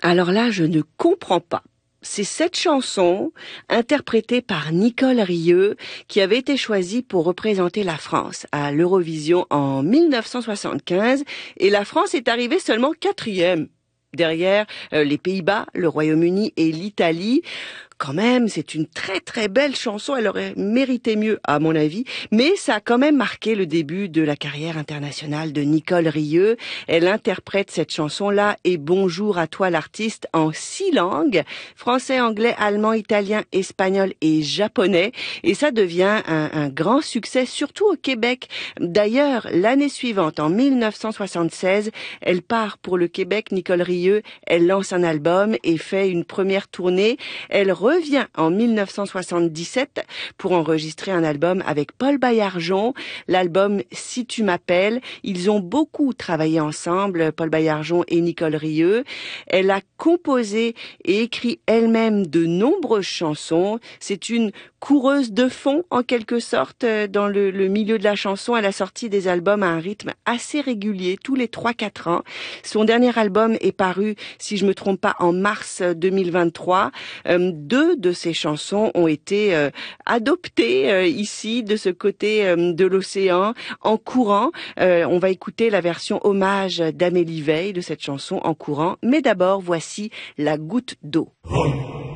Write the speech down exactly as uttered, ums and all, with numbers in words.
Alors là, je ne comprends pas. C'est cette chanson, interprétée par Nicole Rieu, qui avait été choisie pour représenter la France à l'Eurovision en mille neuf cent soixante-quinze, et la France est arrivée seulement quatrième. Derrière euh, les Pays-Bas, le Royaume-Uni et l'Italie. Quand même, c'est une très très belle chanson, elle aurait mérité mieux à mon avis, mais ça a quand même marqué le début de la carrière internationale de Nicole Rieu. Elle interprète cette chanson-là et bonjour à toi l'artiste en six langues, français, anglais, allemand, italien, espagnol et japonais, et ça devient un, un grand succès, surtout au Québec. D'ailleurs, l'année suivante, en mille neuf cent soixante-seize, elle part pour le Québec, Nicole Rieu, elle lance un album et fait une première tournée. Elle revient en mille neuf cent soixante-dix-sept pour enregistrer un album avec Paul Baillargeon, l'album Si tu m'appelles. Ils ont beaucoup travaillé ensemble, Paul Baillargeon et Nicole Rieu. Elle a composé et écrit elle-même de nombreuses chansons. C'est une coureuse de fond, en quelque sorte, dans le, le milieu de la chanson. Elle a sorti des albums à un rythme assez régulier, tous les trois quatre ans. Son dernier album est paru, si je me trompe pas, en mars deux mille vingt-trois. Euh, deux de ces chansons ont été euh, adoptées euh, ici, de ce côté euh, de l'océan, en courant. Euh, on va écouter la version hommage d'Amélie Veil de cette chanson En courant. Mais d'abord, voici La goutte d'eau.